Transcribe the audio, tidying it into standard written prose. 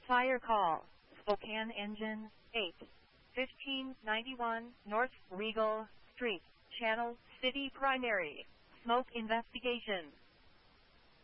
Fire call. Spokane Engine 8. 1591 North Regal Street, Channel City Primary. Smoke investigation.